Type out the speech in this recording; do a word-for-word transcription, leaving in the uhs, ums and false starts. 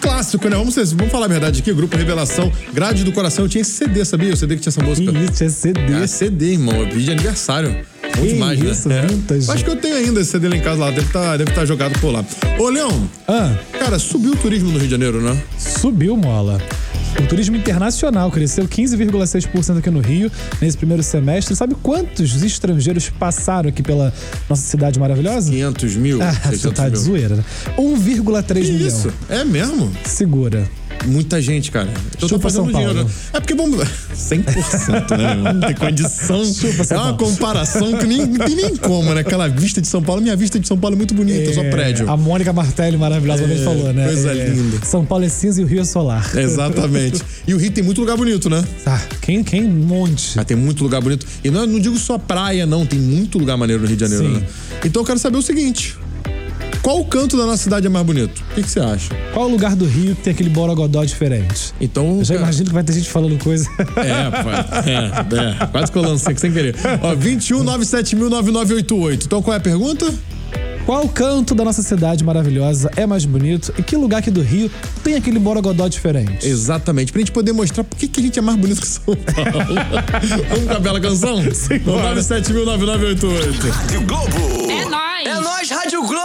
clássico, né? Vamos, vamos falar a verdade aqui, Grupo Revelação, Grade do Coração. Eu tinha esse C D, sabia? O C D que tinha essa música. Que isso, é C D. É C D, irmão. Eu pedi de aniversário. Bom que demais, isso, né? vintage. É. Acho que eu tenho ainda esse C D lá em casa, lá. Deve estar deve tá jogado por lá. Ô, Leão. Ah. Cara, subiu o turismo no Rio de Janeiro, né? Subiu, Mola. O turismo internacional cresceu quinze vírgula seis por cento aqui no Rio nesse primeiro semestre. Sabe quantos estrangeiros passaram aqui pela nossa cidade maravilhosa? quinhentos mil. Ah, você tá de zoeira, né? um vírgula três milhão. Isso? É mesmo? Segura. Muita gente, cara. Eu tô Chupa fazendo São Paulo. dinheiro. É porque vamos. cem por cento, né? Não tem condição. Chupa São É uma Paulo. comparação que nem, não tem nem como, né? Aquela vista de São Paulo. Minha vista de São Paulo é muito bonita, é, só prédio. A Mônica Martelli maravilhosamente É, falou, né? coisa linda. São Paulo é cinza e o Rio é solar. Exatamente. E o Rio tem muito lugar bonito, né? Ah, quem, quem? Um monte. Ah, tem muito lugar bonito. E não, não digo só praia, não. Tem muito lugar maneiro no Rio de Janeiro, Sim. né? Então eu quero saber o seguinte. Qual o canto da nossa cidade é mais bonito? O que, que você acha? Qual o lugar do Rio que tem aquele borogodó diferente? Então. Eu já cara, imagino que vai ter gente falando coisa. É, pô. É, é. Quase que eu lancei sem querer. Ó, vinte e um, nove sete mil, nove nove oito oito. Então qual é a pergunta? Qual canto da nossa cidade maravilhosa é mais bonito? E que lugar aqui do Rio tem aquele borogodó diferente? Exatamente. Pra gente poder mostrar por que, que a gente é mais bonito que São Paulo. Vamos com a bela canção? Sim, nove sete mil, nove nove oito oito. Rádio Globo. É nóis. É nóis, Rádio Globo.